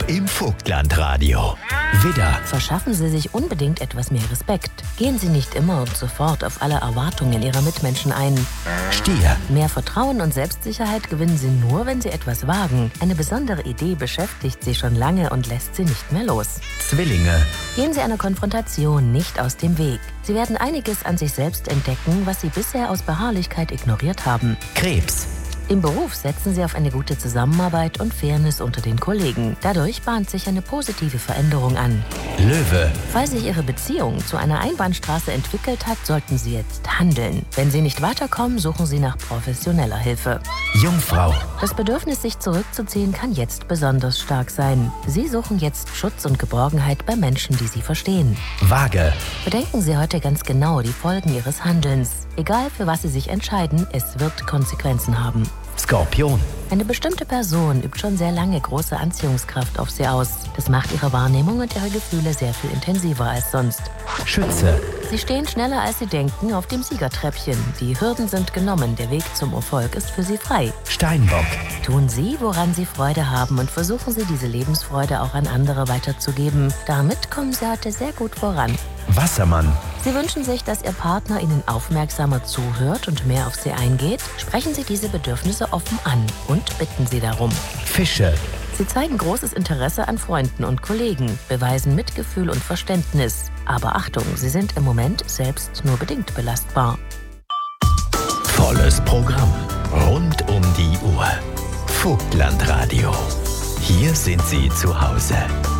im Vogtlandradio. Widder, Verschaffen Sie sich unbedingt etwas mehr Respekt. Gehen Sie nicht immer und sofort auf alle Erwartungen Ihrer Mitmenschen ein. Stier, Mehr Vertrauen und Selbstsicherheit gewinnen Sie nur, wenn Sie etwas wagen. Eine besondere Idee beschäftigt Sie schon lange und lässt Sie nicht mehr los. Zwillinge, Gehen Sie einer Konfrontation nicht aus dem Weg. Sie werden einiges an sich selbst entdecken, was Sie bisher aus Beharrlichkeit ignoriert haben. Krebs, Im Beruf setzen Sie auf eine gute Zusammenarbeit und Fairness unter den Kollegen. Dadurch bahnt sich eine positive Veränderung an. Löwe, Falls sich Ihre Beziehung zu einer Einbahnstraße entwickelt hat, sollten Sie jetzt handeln. Wenn Sie nicht weiterkommen, suchen Sie nach professioneller Hilfe. Jungfrau, Das Bedürfnis, sich zurückzuziehen, kann jetzt besonders stark sein. Sie suchen jetzt Schutz und Geborgenheit bei Menschen, die Sie verstehen. Waage, Bedenken Sie heute ganz genau die Folgen Ihres Handelns. Egal für was Sie sich entscheiden, es wird Konsequenzen haben. Skorpion, Eine bestimmte Person übt schon sehr lange große Anziehungskraft auf Sie aus. Das macht Ihre Wahrnehmung und Ihre Gefühle sehr viel intensiver als sonst. Schütze, Sie stehen schneller als Sie denken auf dem Siegertreppchen. Die Hürden sind genommen, der Weg zum Erfolg ist für Sie frei. Steinbock, Tun Sie, woran Sie Freude haben und versuchen Sie, diese Lebensfreude auch an andere weiterzugeben. Damit kommen Sie heute sehr gut voran. Wassermann, Sie wünschen sich, dass Ihr Partner Ihnen aufmerksamer zuhört und mehr auf Sie eingeht. Sprechen Sie diese Bedürfnisse offen an und bitten Sie darum. Fische, Sie zeigen großes Interesse an Freunden und Kollegen, beweisen Mitgefühl und Verständnis. Aber Achtung, Sie sind im Moment selbst nur bedingt belastbar. volles Programm, rund um die Uhr. Vogtlandradio, hier sind Sie zu Hause.